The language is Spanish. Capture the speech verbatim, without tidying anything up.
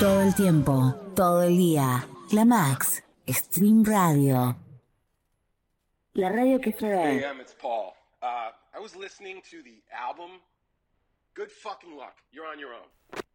Todo el tiempo, todo el día. La Max, Stream Radio. La radio que se ve. Hey, Em, it's Paul. Uh, I was listening to the album. Good fucking luck. You're on your own.